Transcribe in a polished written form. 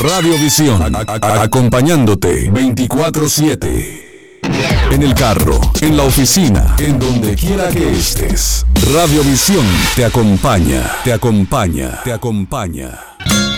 Radiovisión, acompañándote 24/7. En el carro, en la oficina, en donde quiera que estés. Radiovisión te acompaña, te acompaña, te acompaña.